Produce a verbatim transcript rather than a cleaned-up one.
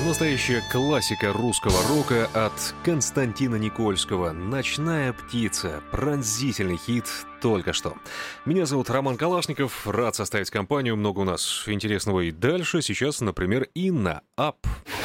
Настоящая классика русского рока от Константина Никольского. «Ночная птица». Пронзительный хит только что. Меня зовут Роман Калашников. Рад составить компанию. Много у нас интересного и дальше. Сейчас, например, Инна Ап.